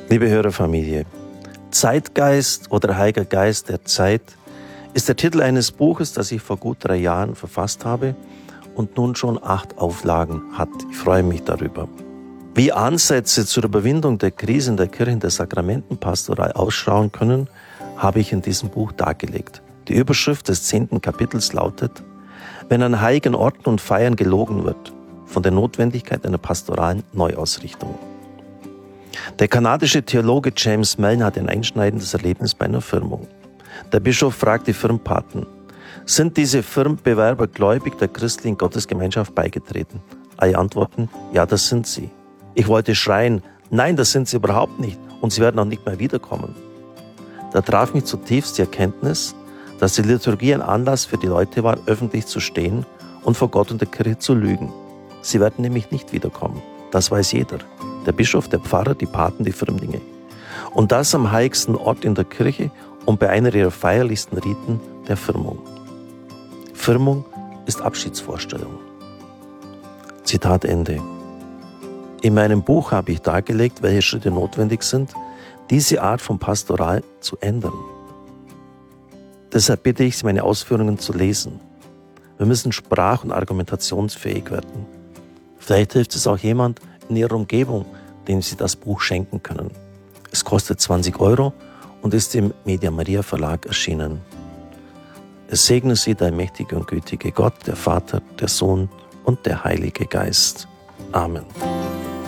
Liebe Hörerfamilie, Zeitgeist oder Heiliger Geist der Zeit ist der Titel eines Buches, das ich vor gut 3 Jahren verfasst habe und nun schon 8 Auflagen hat. Ich freue mich darüber. Wie Ansätze zur Überwindung der Krise in der Kirche in der Sakramentenpastoral ausschauen können, habe ich in diesem Buch dargelegt. Die Überschrift des 10. Kapitels lautet: Wenn an heiligen Orten und Feiern gelogen wird, von der Notwendigkeit einer pastoralen Neuausrichtung. Der kanadische Theologe James Mellon hat ein einschneidendes Erlebnis bei einer Firmung. Der Bischof fragt die Firmpaten: Sind diese Firmenbewerber gläubig der christlichen Gottesgemeinschaft beigetreten? Alle antworten: Ja, das sind sie. Ich wollte schreien: Nein, das sind sie überhaupt nicht und sie werden auch nicht mehr wiederkommen. Da traf mich zutiefst die Erkenntnis, dass die Liturgie ein Anlass für die Leute war, öffentlich zu stehen und vor Gott und der Kirche zu lügen. Sie werden nämlich nicht wiederkommen. Das weiß jeder. Der Bischof, der Pfarrer, die Paten, die Firmlinge. Und das am heiligsten Ort in der Kirche und bei einer ihrer feierlichsten Riten, der Firmung. Firmung ist Abschiedsvorstellung. Zitat Ende. In meinem Buch habe ich dargelegt, welche Schritte notwendig sind, diese Art von Pastoral zu ändern. Deshalb bitte ich Sie, meine Ausführungen zu lesen. Wir müssen sprach- und argumentationsfähig werden. Vielleicht hilft es auch jemand in Ihrer Umgebung, dem Sie das Buch schenken können. Es kostet 20 € und ist im Media Maria Verlag erschienen. Es segne Sie der mächtige und gütige Gott, der Vater, der Sohn und der Heilige Geist. Amen.